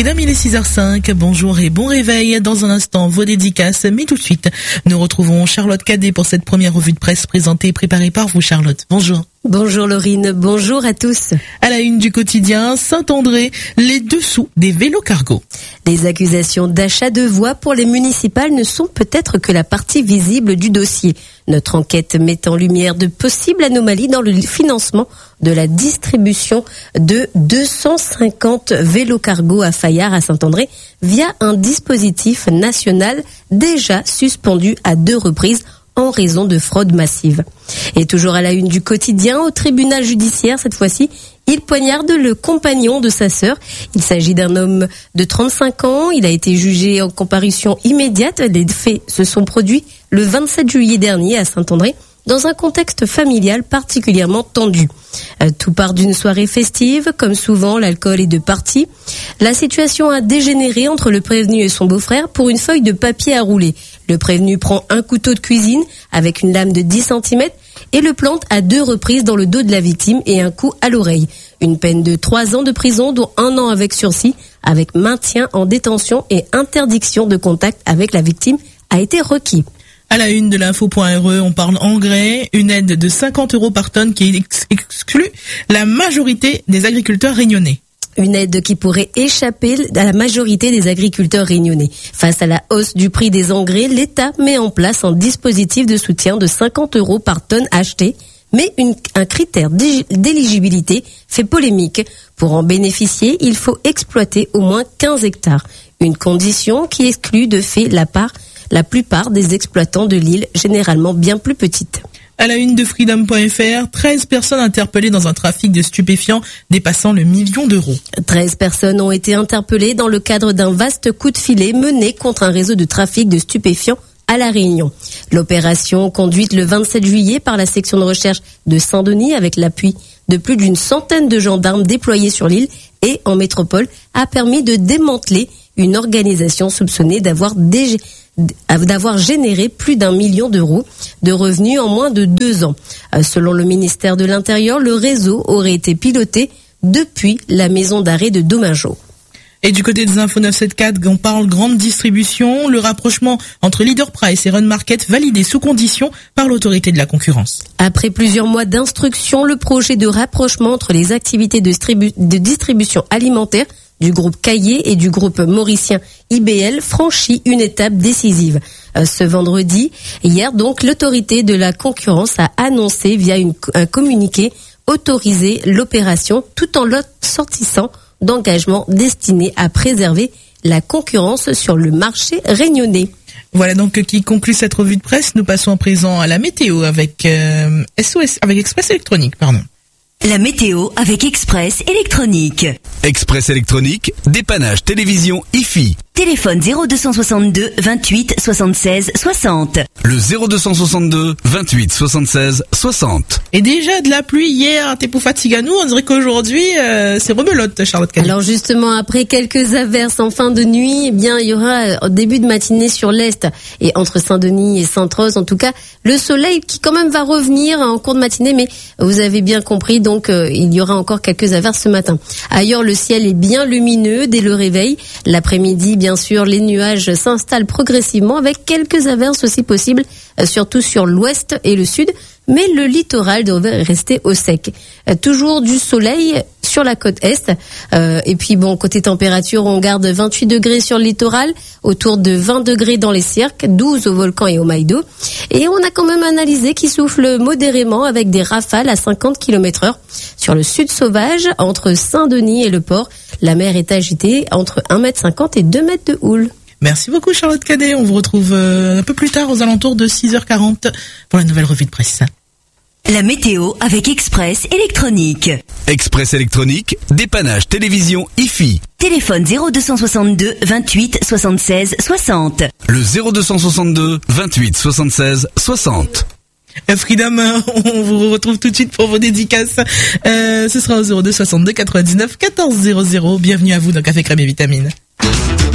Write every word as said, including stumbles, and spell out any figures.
Freedom, il est six heures cinq. Bonjour et bon réveil. Dans un instant, vos dédicaces. Mais tout de suite, nous retrouvons Charlotte Cadet pour cette première revue de presse présentée et préparée par vous, Charlotte. Bonjour. Bonjour Laurine, bonjour à tous. À la une du quotidien, Saint-André, les dessous des vélos cargo. Les accusations d'achat de voies pour les municipales ne sont peut-être que la partie visible du dossier. Notre enquête met en lumière de possibles anomalies dans le financement de la distribution de deux cent cinquante vélos cargo à Fayard à Saint-André via un dispositif national déjà suspendu à deux reprises en raison de fraude massive. Et toujours à la une du quotidien, au tribunal judiciaire cette fois-ci, il poignarde le compagnon de sa sœur. Il s'agit d'un homme de trente-cinq ans. Il a été jugé en comparution immédiate. Les faits se sont produits le vingt-sept juillet dernier à Saint-André, dans un contexte familial particulièrement tendu. Euh, tout part d'une soirée festive, comme souvent l'alcool est de partie. La situation a dégénéré entre le prévenu et son beau-frère pour une feuille de papier à rouler. Le prévenu prend un couteau de cuisine avec une lame de dix centimètres et le plante à deux reprises dans le dos de la victime et un coup à l'oreille. Une peine de trois ans de prison, dont un an avec sursis, avec maintien en détention et interdiction de contact avec la victime, a été requis. À la une de l'info.re, on parle engrais, une aide de cinquante euros par tonne qui ex- exclut la majorité des agriculteurs réunionnais. Une aide qui pourrait échapper à la majorité des agriculteurs réunionnais. Face à la hausse du prix des engrais, l'État met en place un dispositif de soutien de cinquante euros par tonne achetée, mais une, un critère d'éligibilité fait polémique. Pour en bénéficier, il faut exploiter au moins quinze hectares. Une condition qui exclut de fait la part la plupart des exploitants de l'île, généralement bien plus petites. À la une de freedom point f r, treize personnes interpellées dans un trafic de stupéfiants dépassant le million d'euros. treize personnes ont été interpellées dans le cadre d'un vaste coup de filet mené contre un réseau de trafic de stupéfiants à La Réunion. L'opération, conduite le vingt-sept juillet par la section de recherche de Saint-Denis avec l'appui de plus d'une centaine de gendarmes déployés sur l'île et en métropole, a permis de démanteler une organisation soupçonnée d'avoir dég... d'avoir généré plus d'un million d'euros de revenus en moins de deux ans. Selon le ministère de l'Intérieur, le réseau aurait été piloté depuis la maison d'arrêt de Domingo. Et du côté des infos neuf cent soixante-quatre, on parle grande distribution, le rapprochement entre Leader Price et Run Market validé sous condition par l'autorité de la concurrence. Après plusieurs mois d'instruction, le projet de rapprochement entre les activités de, distribu- de distribution alimentaire du groupe Caillé et du groupe mauricien I B L franchit une étape décisive. Euh, ce vendredi, hier donc, l'autorité de la concurrence a annoncé via une, un communiqué autoriser l'opération tout en l'assortissant d'engagements destinés à préserver la concurrence sur le marché réunionnais. Voilà donc qui conclut cette revue de presse. Nous passons à présent à la météo avec euh, S O S, avec Express Électronique, pardon. La météo avec Express Électronique. Express Électronique, dépannage télévision I F I. Téléphone zéro deux cent soixante-deux vingt-huit soixante-seize soixante. Le zéro deux cent soixante-deux vingt-huit soixante-seize soixante. Et déjà de la pluie hier, t'es pour fatiguer à nous, on dirait qu'aujourd'hui euh, c'est rebelote, Charlotte Cadet. Alors justement, après quelques averses en fin de nuit, eh bien il y aura au début de matinée sur l'est et entre Saint-Denis et Sainte-Rose, en tout cas, le soleil qui quand même va revenir en cours de matinée, mais vous avez bien compris, donc euh, il y aura encore quelques averses ce matin. Ailleurs, le ciel est bien lumineux dès le réveil. L'après-midi, bien sûr, les nuages s'installent progressivement avec quelques averses aussi possibles, euh, surtout sur l'ouest et le sud. Mais le littoral devrait rester au sec. Euh, toujours du soleil sur la côte est. Euh, et puis bon, côté température, on garde vingt-huit degrés sur le littoral, autour de vingt degrés dans les cirques, douze au volcan et au Maïdo. Et on a quand même analysé qui souffle modérément avec des rafales à cinquante kilomètres heure. Sur le sud sauvage, entre Saint-Denis et le port, la mer est agitée entre un mètre cinquante et deux mètres de houle. Merci beaucoup Charlotte Cadet. On vous retrouve euh, un peu plus tard aux alentours de six heures quarante pour la nouvelle revue de presse. La météo avec Express Électronique. Express Électronique, dépannage télévision I F I. Téléphone zéro deux cent soixante-deux vingt-huit soixante-seize soixante. Le zéro deux cent soixante-deux vingt-huit soixante-seize soixante. Freedom, on vous retrouve tout de suite pour vos dédicaces. Euh, ce sera au zéro deux soixante-deux quatre-vingt-dix-neuf quatorze zéro zéro. Bienvenue à vous dans Café Crème et Vitamines.